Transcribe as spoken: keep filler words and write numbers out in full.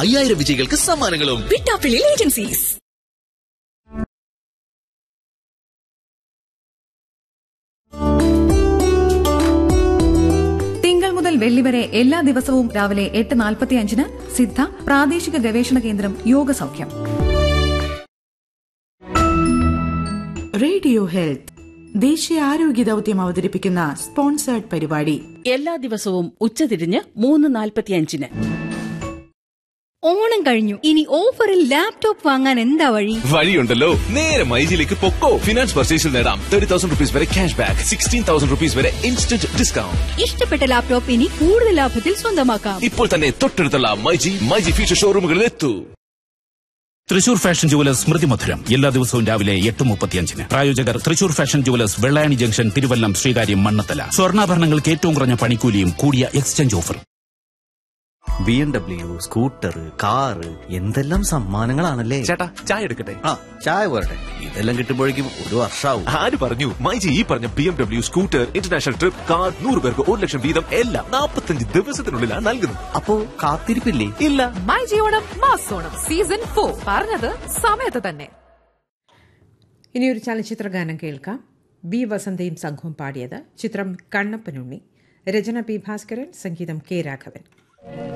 അയ്യായിരം വിജയികൾക്ക് സമ്മാനങ്ങളും. പിട്ടാപ്പിള്ളി ഏജൻസീസ്. തിങ്കൾ മുതൽ വെള്ളി വരെ എല്ലാ ദിവസവും രാവിലെ എട്ട് നാൽപ്പത്തി അഞ്ചിന് സിദ്ധ പ്രാദേശിക ഗവേഷണ കേന്ദ്രം യോഗസൗഖ്യം. റേഡിയോ ഹെൽത്ത് ദേശീയ ആരോഗ്യ ദൌത്യം അവതരിപ്പിക്കുന്ന സ്പോൺസേർഡ് പരിപാടി എല്ലാ ദിവസവും ഉച്ചതിരിഞ്ഞ് മൂന്ന് നാൽപ്പത്തിയഞ്ചിന്. ഓണം കഴിഞ്ഞു, ഇനി ഓഫറിൽ ലാപ്ടോപ്പ് വാങ്ങാൻ എന്താ വഴി? വഴിയുണ്ടല്ലോ, നേരെ മൈജിയിലേക്ക് പൊക്കോ. ഫിനാൻസ് പർച്ചേസിൽ നേടാം തേർട്ടി തൗസൻഡ് റുപ്പീസ് വരെ cash back, sixteen thousand rupees വരെ ഇൻസ്റ്റന്റ് ഡിസ്കൗണ്ട്. ഇഷ്ടപ്പെട്ട ലാപ്ടോപ്പ് ഇനി കൂടുതൽ ലാഭത്തിൽ സ്വന്തമാക്കാം. ഇപ്പോൾ തന്നെ തൊട്ടടുത്തുള്ള myG myG future ഷോറൂമുകളിൽ എത്തൂ. Thrissur fashion jewellers സ്മൃതി മധുരം എല്ലാ ദിവസവും രാവിലെ എട്ട് മുപ്പത്തിയഞ്ചിന്. പ്രായോജകർ Thrissur fashion jewellers, Vellayani junction, Thiruvallam, Sreekaryam, Mannathala. സ്വർണ്ണാഭരണങ്ങൾക്ക് ഏറ്റവും കുറഞ്ഞ പണിക്കൂലിയും കൂടിയ എക്സ്ചേഞ്ച് ഓഫറും. B M W, scooter, car, എന്തെല്ലാം സമ്മാനങ്ങളാണല്ലേ. ചേട്ടാ, ചായ എടുക്കട്ടെ? ആ, ചായ പോരട്ടെ. ഇതെല്ലാം കിട്ടുമ്പോഴേക്കും ഒരു വർഷാവും. ആര് പറഞ്ഞു? മൈജി ഈ പറഞ്ഞ B M W, scooter, international trip, car, നൂറ് പേർക്ക് ഒരു ലക്ഷം വീതം എല്ലാം നാൽപ്പത്തഞ്ച് ദിവസത്തിനുള്ളിലാണ് നൽകുന്നത്. അപ്പോ കാത്തിരിപ്പില്ലേ? ഇല്ല. മൈജി ഓണം മാസോണം സീസൺ ഫോർ, പറഞ്ഞത് സമയത്ത് തന്നെ. ഇനിയൊരു ചലച്ചിത്ര ഗാനം കേൾക്കാം. ബി വസന്തയും സംഘവും പാടിയത്. ചിത്രം കണ്ണപ്പനുണ്ണി. രചന പി ഭാസ്കരൻ, സംഗീതം കെ രാഘവൻ.